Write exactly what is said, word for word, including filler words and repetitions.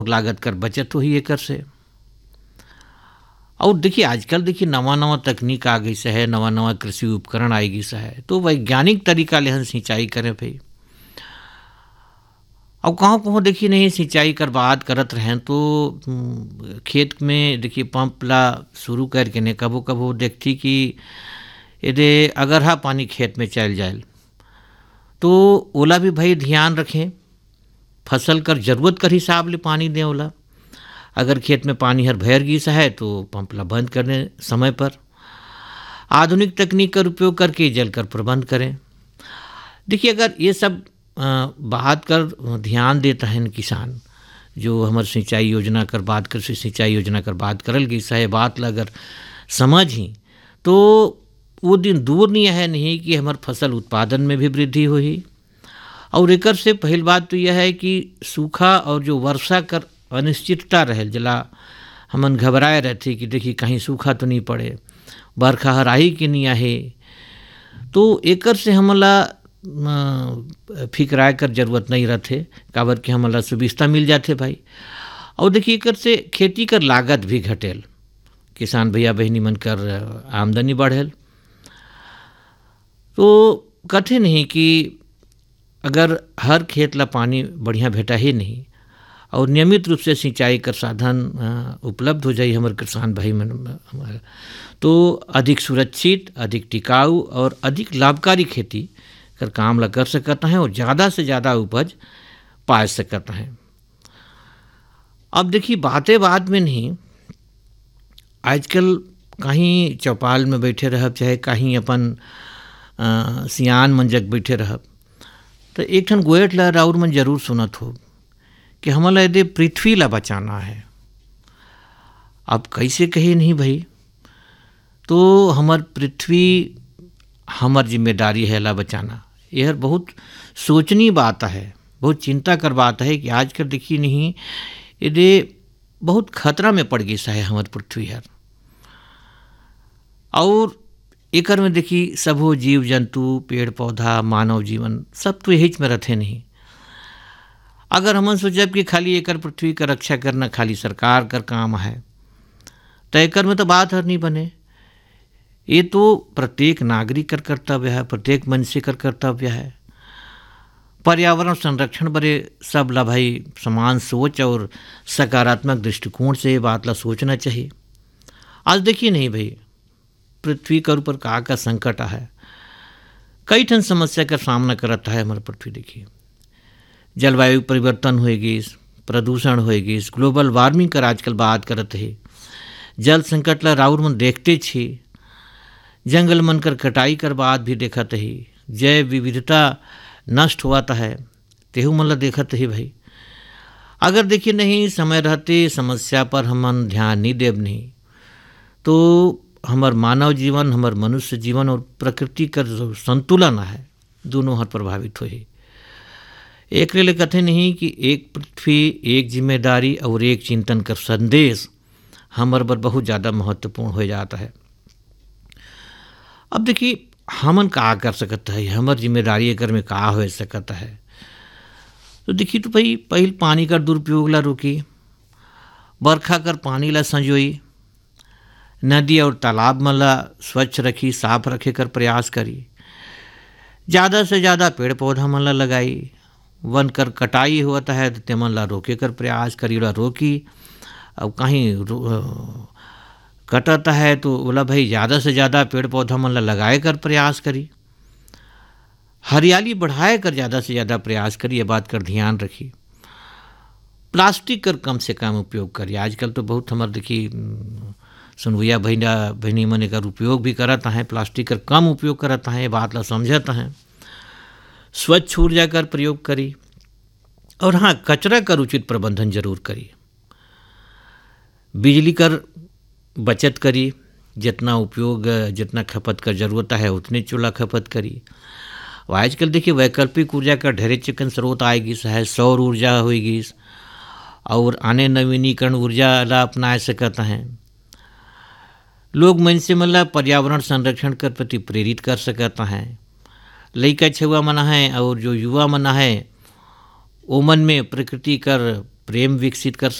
लागत कर बचत होही एकर से। और देखिए आजकल देखिए नवा नवा तकनीक आ गई से है, नवा नवा कृषि उपकरण आएगी से है, तो वैज्ञानिक तरीका ले हम सिंचाई करें भाई। और कहाँ कहाँ देखिए नहीं सिंचाई कर बात करत रहें तो हम्म, खेत में देखिए पंप ला शुरू करके ने कबो कबो देखती कि यदि अगर हा पानी खेत में चल जाए तो ओला भी भाई ध्यान रखें, फसल कर जरूरत कर हिसाब ले पानी दें ओला। अगर खेत में पानी हर भर गिस है तो पंप ला बंद करने समय पर आधुनिक तकनीक का उपयोग करके जल कर प्रबंध करें। देखिए अगर ये सब अ, बात कर ध्यान देता है न किसान, जो हमार सिंचाई योजना कर बात कर सिंचाई योजना कर बात करल गई सहे बात ला अगर समझ ही तो वो दिन दूर नहीं है नहीं कि हमार फसल उत्पादन में भी वृद्धि हुई। और एकर से पहल बात तो यह है कि सूखा और जो वर्षा कर अनिश्चितता रहे जला हमन घबराए रहते कि देखिए कहीं सूखा तो नहीं पड़े, बरखा हराही कि नहीं आहे, तो एकर से हमला फिक्राए कर जरूरत नहीं रहते, काबर कि हमला सुविधा मिल जाते भाई। और देखिए एकर से खेती कर लागत भी घटेल, किसान भैया बहनी मन कर आमदनी बढ़ेल। तो कथे नहीं कि अगर हर खेत ला पानी बढ़िया भेटा ही नहीं और नियमित रूप से सिंचाई कर साधन उपलब्ध हो जाए हमारे किसान भाई मन हमारे, तो अधिक सुरक्षित, अधिक टिकाऊ और अधिक लाभकारी खेती कर काम ला कर सकता है और ज़्यादा से ज़्यादा उपज पा सकता है। अब देखिए बातें बात में नहीं, आजकल कहीं चौपाल में बैठे रहब चाहे कहीं अपन आ, सियान मन जग बैठे रहब तो एक ठन गोयठ ला राउर मन जरूर सुनत हो कि हमला यदि पृथ्वी ला बचाना है। अब कैसे कहे नहीं भाई, तो हमार पृथ्वी हमार जिम्मेदारी है ला बचाना। यह बहुत सोचनी बात है, बहुत चिंता कर बात है कि आजकल देखिए नहीं यदि बहुत खतरा में पड़ गई है हमार पृथ्वी है। और एकर में देखिए सबो जीव जंतु पेड़ पौधा मानव जीवन सब तो यही में रहते नहीं। अगर हमन सोचब कि खाली एकर पृथ्वी का रक्षा करना खाली सरकार कर काम है तो एकर में तो बात हर नहीं बने। ये तो प्रत्येक नागरिक कर कर्तव्य है, प्रत्येक मनुष्य कर कर्तव्य है। पर्यावरण संरक्षण बड़े सब ला भाई समान सोच और सकारात्मक दृष्टिकोण से ये बात ला सोचना चाहिए। आज देखिए नहीं भाई पृथ्वी के ऊपर का का संकट है, कई ठन समस्या का सामना करता है हमारा पृथ्वी। देखिए जलवायु परिवर्तन होएगी, प्रदूषण होएगी, ग्लोबल वार्मिंग कर आजकल बात करते है, जल संकट ला राउर मन देखते छे, जंगल मन कर कटाई कर बात भी देखते ही, जैव विविधता नष्ट हुआ है तेहू मन ला देखते ही भाई। अगर देखिए नहीं समय रहते समस्या पर हमन ध्यान नहीं देव नहीं तो हमार मानव जीवन, हमार मनुष्य जीवन और प्रकृति का जो संतुलन है दोनों हर प्रभावित होए। एक ले कथे नहीं कि एक पृथ्वी एक जिम्मेदारी और एक चिंतन कर संदेश हमार बर बहुत ज़्यादा महत्वपूर्ण हो जाता है। अब देखिए हमन का कर सकता है, हमार जिम्मेदारी एकर में का हो सकता है। तो देखिए तो भाई पहले पानी का दुरुपयोग ला रोकी, बरखा कर पानी ला संजोई, नदी और तालाब मन ला स्वच्छ रखी, साफ रखे कर प्रयास करी, ज़्यादा से ज़्यादा पेड़ पौधा मन ला लगाई, वन कर कटाई होता है तो तेमन ला रोके कर प्रयास करी, ला रोकी। अब कहीं कटता है तो बोला भाई ज़्यादा से ज़्यादा पेड़ पौधा मन ला लगाए कर प्रयास करी, हरियाली बढ़ाए कर ज़्यादा से ज़्यादा प्रयास करी, ये बात कर ध्यान रखी। प्लास्टिक कर कम से कम उपयोग करिए, आजकल तो बहुत हमारे देखिए सुनवैया बहना बहनी मन का उपयोग भी करता है, प्लास्टिक का कम उपयोग करता है, बात ला समझता है। स्वच्छ ऊर्जा कर प्रयोग करी और हाँ कचरा कर उचित प्रबंधन जरूर करी, बिजली कर बचत करी, जितना उपयोग जितना खपत कर जरूरत है उतने चूल्हा खपत करी। और आजकल देखिए वैकल्पिक ऊर्जा का ढेरे चिकन स्रोत आएगी है, सौर ऊर्जा होगी और अन्य नवीनीकरण ऊर्जा ला अपना सकता है। लोग मन से मतलब पर्यावरण संरक्षण कर प्रति प्रेरित कर सकता है। लइका छुआ मना है और जो युवा मना है ओ मन में प्रकृति कर प्रेम विकसित कर